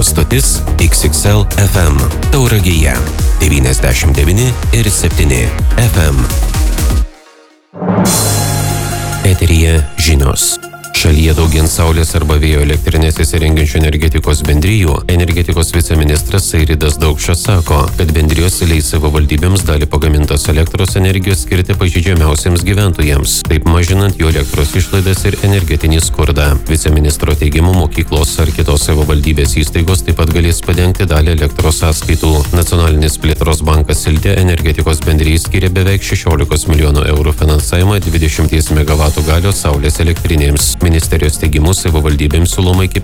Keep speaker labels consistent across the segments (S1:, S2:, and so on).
S1: Radio stotis XXL FM Tauragėje 99,7 FM. Eteryje žinios. Šalyje daugėjant saulės arba vėjo elektrinės įsirengiančių energetikos bendrijų, energetikos viceministras Airidas Daukšas sako, kad bendrijos leis savivaldybėms dalį pagamintos elektros energijos skirti pažeidžiamiausiems gyventojams, taip mažinant jų elektros išlaidas ir energetinį skurdą. Viceministro teigimu, mokyklos ar kitos savivaldybės įstaigos taip pat galės padengti dalį elektros sąskaitų. Nacionalinis plėtros bankas Siltė energetikos bendrijai skiria beveik 16 milijonų eurų finansavimą 20 MW galios saulės elektrinėms. Ministerijos teigimu, savivaldybėms siūloma iki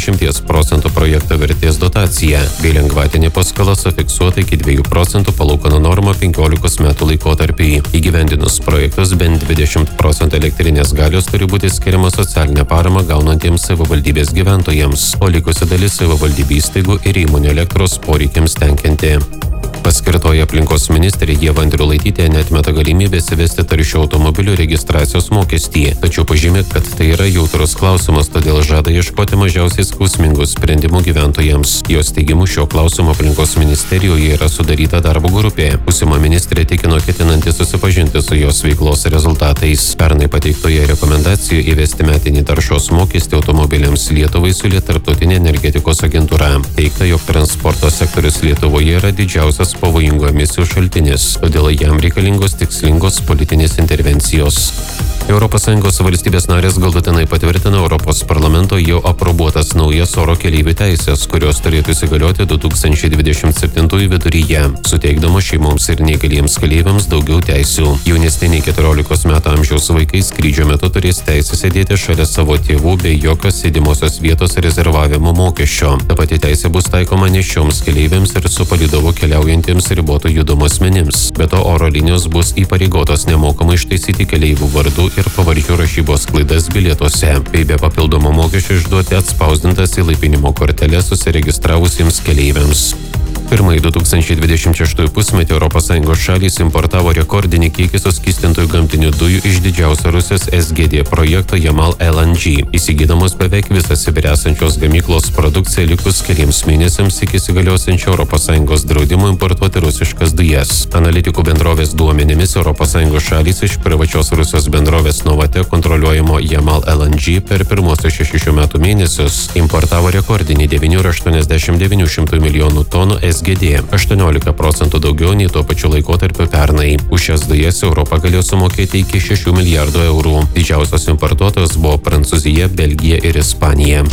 S1: 50% projekto vertės dotacija, bei lengvatinė paskola sufiksuota iki 2% palūkanų norma 15 metų laikotarpiai. Įgyvendinus projektus bent 20% elektrinės galios turi būti skiriama socialinė parama gaunantiems savivaldybės gyventojams, o likusi dalis savivaldybių įstaigų ir įmonių elektros poreikiams tenkinti. Paskirtoji aplinkos ministrė Ieva Andriulaitytė neatmeta galimybės įvesti taršių automobilių registracijos mokestį, tačiau pažymė, kad tai yra jautrus klausimas, todėl žada ieškoti mažiausiai skausmingų sprendimų gyventojams. Jos teigimu, šio klausimo aplinkos ministerijoje yra sudaryta darbo grupė. Būsima ministrė tikino ketinanti susipažinti su jos veiklos rezultatais. Pernai pateiktoje rekomendacijoje įvesti metinį taršos mokestį automobiliams Lietuvai siūlė Tarptautinė energetikos agentūra. Teigta, jog transporto sektorius Lietuvoje yra didžiausias pavojingų emisijų šaltinis, todėl jam reikalingos tikslingos politinės intervencijos. ES valstybės narės galutinai patvirtino Europos parlamento jau aprobuotas naujas oro keleivių teisės, kurios turėtų įsigalioti 2027 viduryje, suteikdamos šeimoms ir neįgaliems keleiviams daugiau teisių. Jaunesni nei 14 metų amžiaus vaikai skrydžio metu turės teisę sėdėti šalia savo tėvų bei jokios sėdimosios vietos rezervavimo mokesčio. Ta pati teisė bus taikoma nešioms keleiviams ir su palydovu keliaujantiems riboto judumo asmenims. Be to, oro linijos bus įpareigotos nemokamai ištaisyti keleivių vardų ir pavardžių rašybos klaidas bilietuose, bei be papildomo mokesčio išduoti atspausdintas įlaipinimo korteles susiregistravusiems keleiviams. Pirmąjį 2026 pusmetį ES šalys importavo rekordinį kiekį suskystintųjų gamtinių dujų iš didžiausio Rusijos SGD projekto Yamal LNG, įsigydamos beveik visą Sibire esančios gamyklos produkciją likus keliems mėnesiams iki įsigaliosiančio ES draudimo importuoti rusiškas dujas. Analitikų bendrovės duomenimis ES šalys iš privačios Rusijos bendrovės Novatek kontroliuojamo Yamal LNG per pirmosius 6 metų mėnesius importavo rekordinį 9,89 milijonų tonų SGD, 18% daugiau nei tuo pačiu laikotarpiu pernai. Už šias dujas Europa galėjo sumokėti iki 6 milijardų eurų. Didžiausios importuotojos buvo Prancūzija, Belgija ir Ispanija.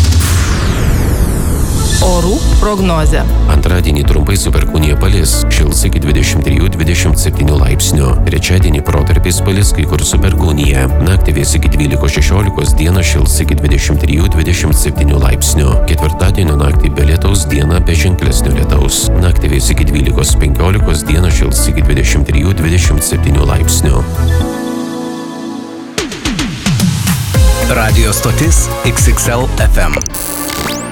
S2: Orų prognozė.
S1: Antradienį trumpai su perkūnija palis, šils iki 23-27 laipsnių. Trečiadienį protarpiais palis, kai kur su perkūnija. Naktį vės iki 12-16, dieną šils iki 23-27 laipsnių. Ketvirtadienio naktį be lietaus, dieną be ženklesnio lietaus. Naktį vės iki 12-15, dieną šils iki 23-27 laipsnių.
S3: Radio stotis XXL FM.